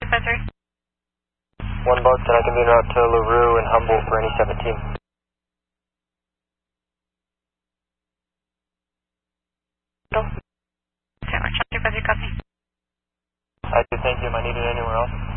253. 1 Bucks, and I can be en route to LaRue and Humboldt for any 17. Sandwich, 253, copy. I do, thank you. Am I needed anywhere else?